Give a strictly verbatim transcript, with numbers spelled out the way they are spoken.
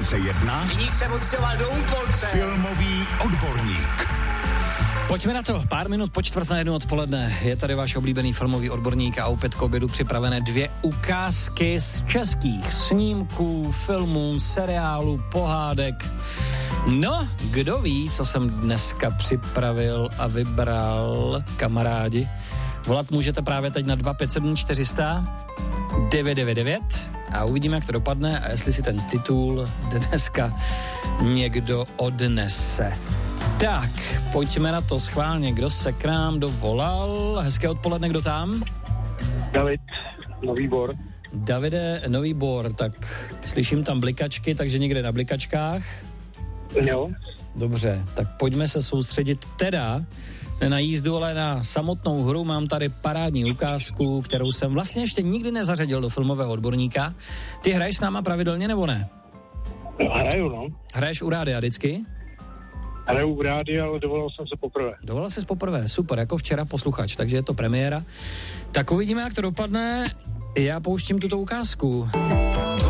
Stanice jedna. Viník se odstěhoval do Úpolce. Filmový odborník. Pojďme na to, pár minut po čtvrt na jednu odpoledne. Je tady váš oblíbený filmový odborník a opět k obědu připravené dvě ukázky z českých snímků, filmů, seriálů, pohádek. No, kdo ví, co jsem dneska připravil a vybral, kamarádi. Volat můžete právě teď na dva pět sedm čtyři sta devět devět devět a uvidíme, jak to dopadne a jestli si ten titul dneska někdo odnese. Tak, pojďme na to schválně, kdo se k nám dovolal. Hezké odpoledne, kdo tam? David, Nový Bor. Davide, Nový Bor, tak slyším tam blikačky, takže někde na blikačkách. Jo. Dobře, tak pojďme se soustředit teda ne na jízdu, ale na samotnou hru. Mám tady parádní ukázku, kterou jsem vlastně ještě nikdy nezařadil do filmového odborníka. Ty hraješ s náma pravidelně nebo ne? Hraju, no. Hraješ u rádia vždycky? Hraju u rádia, ale dovolal jsem se poprvé. Dovolal ses poprvé, super, jako včera posluchač, takže je to premiéra. Tak uvidíme, jak to dopadne. Já pouštím tuto ukázku.